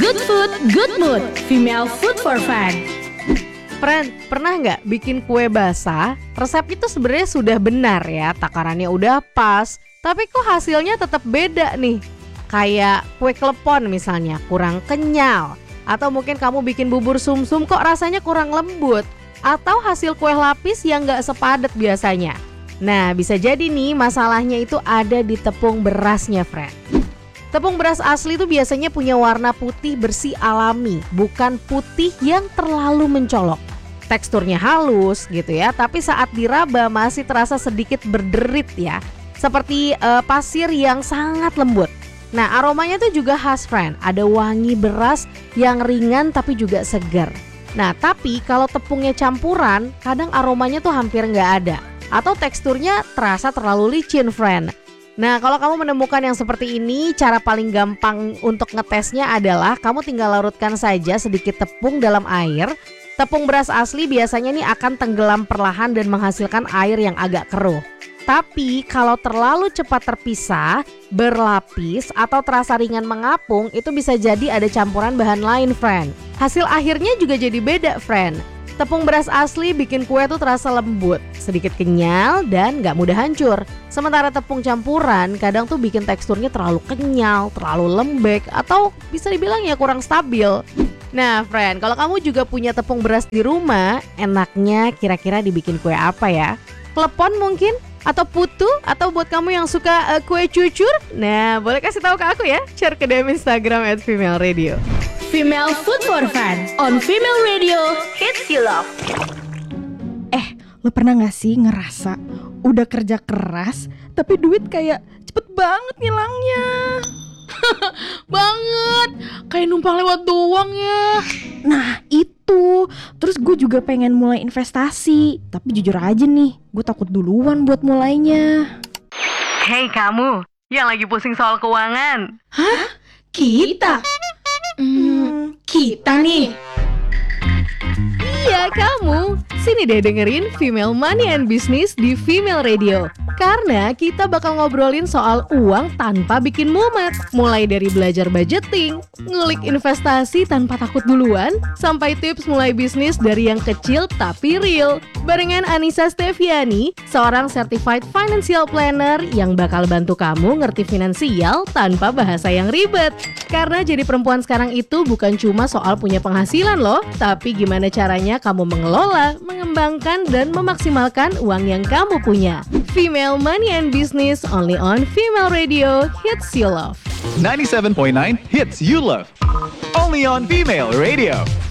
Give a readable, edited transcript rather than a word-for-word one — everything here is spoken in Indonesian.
Good food, good mood. Female food for fun. Friend, pernah nggak bikin kue basah? Resep itu sebenarnya sudah benar ya, takarannya udah pas, tapi kok hasilnya tetap beda nih. Kayak kue klepon misalnya, kurang kenyal. Atau mungkin kamu bikin bubur sumsum kok rasanya kurang lembut. Atau hasil kue lapis yang nggak sepadat biasanya. Nah, bisa jadi nih masalahnya itu ada di tepung berasnya, friend. Tepung beras asli itu biasanya punya warna putih bersih alami, bukan putih yang terlalu mencolok. Teksturnya halus gitu ya, tapi saat diraba masih terasa sedikit berderit ya, seperti pasir yang sangat lembut. Nah, aromanya tuh juga khas, friend. Ada wangi beras yang ringan tapi juga segar. Nah, tapi kalau tepungnya campuran, kadang aromanya tuh hampir nggak ada, atau teksturnya terasa terlalu licin, friend. Nah, kalau kamu menemukan yang seperti ini, cara paling gampang untuk ngetesnya adalah kamu tinggal larutkan saja sedikit tepung dalam air. Tepung beras asli biasanya nih akan tenggelam perlahan dan menghasilkan air yang agak keruh. Tapi kalau terlalu cepat terpisah, berlapis atau terasa ringan mengapung, itu bisa jadi ada campuran bahan lain, friend. Hasil akhirnya juga jadi beda, friend. Tepung beras asli bikin kue tuh terasa lembut, sedikit kenyal dan gak mudah hancur. Sementara tepung campuran kadang tuh bikin teksturnya terlalu kenyal, terlalu lembek, atau bisa dibilang ya kurang stabil. Nah, friend, kalau kamu juga punya tepung beras di rumah, enaknya kira-kira dibikin kue apa ya? Klepon mungkin? Atau putu? Atau buat kamu yang suka kue cucur? Nah, boleh kasih tahu ke aku ya. Share ke DM Instagram @femaleradio. Female food for fun on Female Radio. Hits you love. Lo pernah gak sih ngerasa udah kerja keras tapi duit kayak cepet banget ngilangnya? Banget, kayak numpang lewat doang ya. Nah itu, terus gue juga pengen mulai investasi. Tapi jujur aja nih, gue takut duluan buat mulainya. Hey kamu, yang lagi pusing soal keuangan. Kita? Kita nih. Iya kamu, sini deh dengerin Female Money and Business di Female Radio. Karena kita bakal ngobrolin soal uang tanpa bikin mumet. Mulai dari belajar budgeting, ngulik investasi tanpa takut duluan, sampai tips mulai bisnis dari yang kecil tapi real. Barengan Anissa Steviani, seorang Certified Financial Planner yang bakal bantu kamu ngerti finansial tanpa bahasa yang ribet. Karena jadi perempuan sekarang itu bukan cuma soal punya penghasilan loh, tapi gimana caranya kamu mengelola, mengembangkan, dan memaksimalkan uang yang kamu punya. Female Money and Business only on Female Radio. Hits you love. 97.9 Hits You Love. Only on Female Radio.